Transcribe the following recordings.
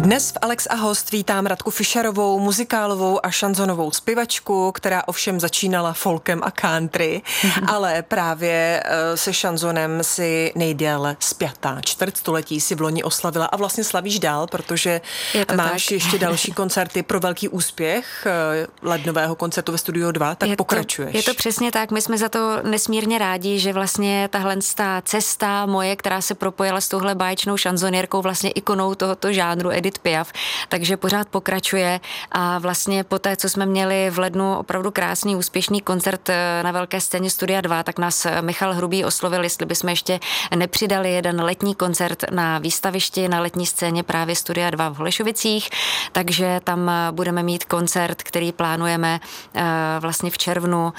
Dnes v Alex a host vítám Radku Fischerovou, muzikálovou a šanzonovou zpěvačku, která ovšem začínala folkem a country, ale právě se šanzonem si nejdéle spjatá. Čtvrtstoletí si v loni oslavila a vlastně slavíš dál, protože máš ještě další koncerty pro velký úspěch lednového koncertu ve Studiu 2, tak pokračuješ. Je to přesně tak, my jsme za to nesmírně rádi, že vlastně tahle cesta moje, která se propojila s touhle báječnou šanzonierkou, vlastně ikonou tohoto žánru Edith Piaf, takže pořád pokračuje a vlastně po té, co jsme měli v lednu opravdu krásný, úspěšný koncert na velké scéně Studia 2, tak nás Michal Hrubý oslovil, jestli bychom ještě nepřidali jeden letní koncert na výstavišti na letní scéně právě Studia 2 v Holešovicích, takže tam budeme mít koncert, který plánujeme vlastně v červnu,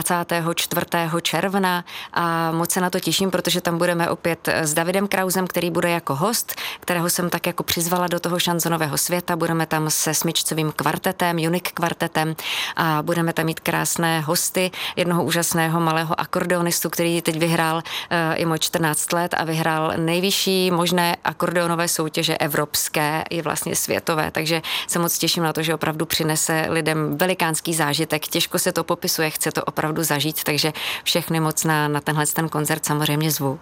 24. června a moc se na to těším, protože tam budeme opět s Davidem Krausem, který bude jako host, kterého jsem tak jako přizvala do toho šanzonového světa. Budeme tam se smyčcovým kvartetem, Unique kvartetem a budeme tam mít krásné hosty, jednoho úžasného malého akordeonistu, který teď vyhrál i můj 14 let a vyhrál nejvyšší možné akordeonové soutěže evropské i vlastně světové, takže se moc těším na to, že opravdu přinese lidem velikánský zážitek. Těžko se to popisuje, chce to opravdu zažít, takže všechny moc na tenhle ten koncert samozřejmě zvu.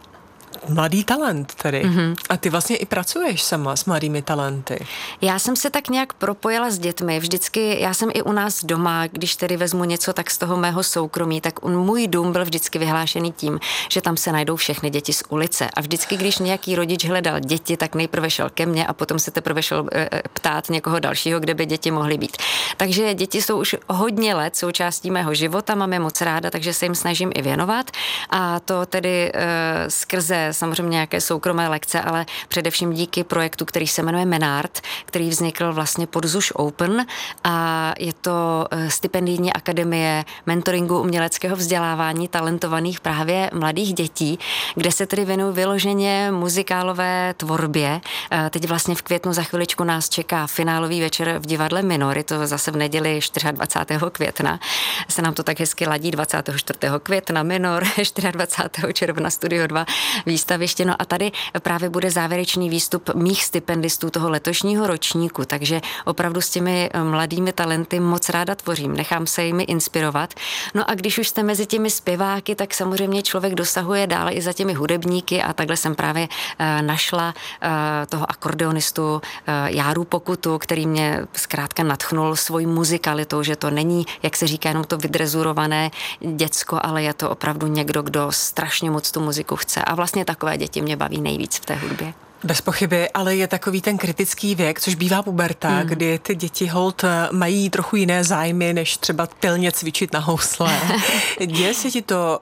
Mladý talent tedy. A ty vlastně i pracuješ sama s mladými talenty. Já jsem se tak nějak propojila s dětmi. Vždycky, já jsem i u nás doma, když tedy vezmu něco tak z toho mého soukromí, tak můj dům byl vždycky vyhlášený tím, že tam se najdou všechny děti z ulice. A vždycky, když nějaký rodič hledal děti, tak nejprve šel ke mně a potom se teprve šel ptát někoho dalšího, kde by děti mohly být. Takže děti jsou už hodně let součástí mého života, mám je moc ráda, takže se jim snažím i věnovat. A to tedy skrze samozřejmě nějaké soukromé lekce, ale především díky projektu, který se jmenuje Menard, který vznikl vlastně pod ZUŠ Open a je to stipendijní akademie mentoringu uměleckého vzdělávání talentovaných právě mladých dětí, kde se tedy věnují vyloženě muzikálové tvorbě. Teď vlastně v květnu za chviličku nás čeká finálový večer v divadle Minor, je to zase v neděli 24. května. Se nám to tak hezky ladí 24. května Minor, 24. června Studio 2 výstaviště. No a tady právě bude závěrečný výstup mých stipendistů toho letošního ročníku, takže opravdu s těmi mladými talenty moc ráda tvořím, nechám se jimi inspirovat. No a když už jste mezi těmi zpěváky, tak samozřejmě člověk dosahuje dále i za těmi hudebníky a takhle jsem právě našla toho akordeonistu Járu Pokutu, který mě zkrátka nadchnul svojí muzikalitou, že to není, jak se říká, jenom to vydrezurované děcko, ale je to opravdu někdo, kdo strašně moc tu muziku chce a vlastně takové děti mě baví nejvíc v té hudbě. Bez pochyby, ale je takový ten kritický věk, což bývá puberta, kdy ty děti holt mají trochu jiné zájmy, než třeba pilně cvičit na housle. Děje se ti to,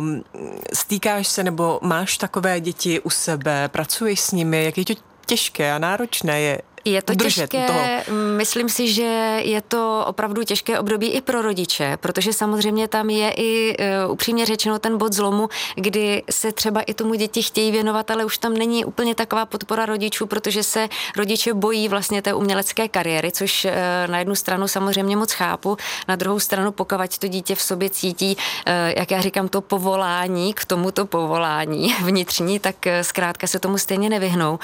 stýkáš se nebo máš takové děti u sebe, pracuješ s nimi, jak je to těžké a náročné je to těžké, myslím si, že je to opravdu těžké období i pro rodiče, protože samozřejmě tam je i upřímně řečeno ten bod zlomu, kdy se třeba i tomu děti chtějí věnovat, ale už tam není úplně taková podpora rodičů, protože se rodiče bojí vlastně té umělecké kariéry, což na jednu stranu samozřejmě moc chápu, na druhou stranu pokud to dítě v sobě cítí, jak já říkám, to povolání k tomuto povolání vnitřní, tak zkrátka se tomu stejně nevyhnou.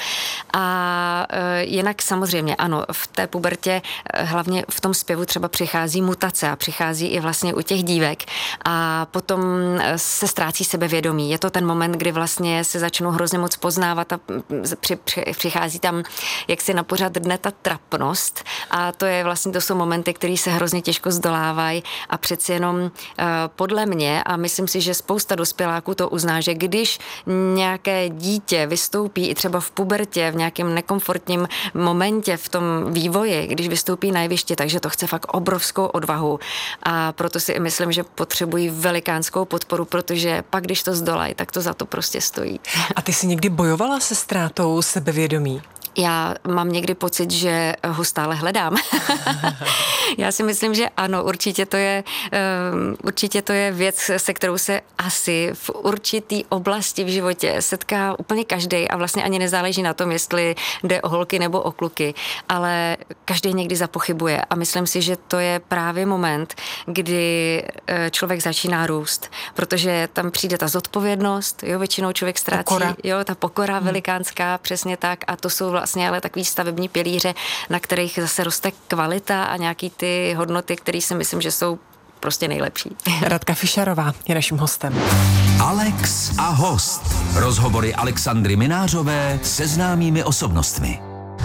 A jinak samozřejmě, ano, v té pubertě hlavně v tom zpěvu třeba přichází mutace a přichází i vlastně u těch dívek a potom se ztrácí sebevědomí. Je to ten moment, kdy vlastně se začnou hrozně moc poznávat a přichází tam jaksi na pořad dne ta trapnost a to jsou momenty, které se hrozně těžko zdolávají a přeci jenom podle mě a myslím si, že spousta dospěláků to uzná, že když nějaké dítě vystoupí i třeba v pubertě, v nějakém nekomfortním momentě v tom vývoji, když vystoupí na jeviště, takže to chce fakt obrovskou odvahu a proto si myslím, že potřebují velikánskou podporu, protože pak, když to zdolají, tak to za to prostě stojí. A ty jsi někdy bojovala se ztrátou sebevědomí? Já mám někdy pocit, že ho stále hledám. Já si myslím, že ano, určitě to je věc, se kterou se asi v určitý oblasti v životě setká úplně každý a vlastně ani nezáleží na tom, jestli jde o holky nebo o kluky, ale každý někdy zapochybuje a myslím si, že to je právě moment, kdy člověk začíná růst, protože tam přijde ta zodpovědnost, jo, většinou člověk ztrácí, ta pokora velikánská, přesně tak a to jsou vlastně ale takový stavební pilíře, na kterých zase roste kvalita a nějaký ty hodnoty, které si myslím, že jsou prostě nejlepší. Radka Fischerová je naším hostem. Alex a host. Rozhovory Alexandry Minářové se známými osobnostmi.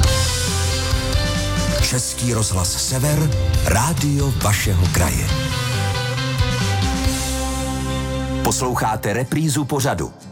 Český rozhlas Sever, rádio vašeho kraje. Posloucháte reprízu pořadu.